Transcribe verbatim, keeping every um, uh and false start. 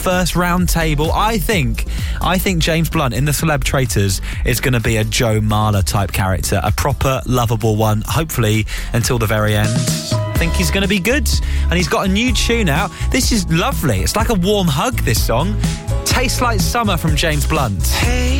first round table. I think, I think James Blunt in the Celeb Traitors is going to be a Joe Marler type character, a proper lovable one, hopefully until the very end. I think he's going to be good, and he's got a new tune out. This is lovely. It's like a warm hug, this song. Tastes Like Summer from James Blunt. Hey.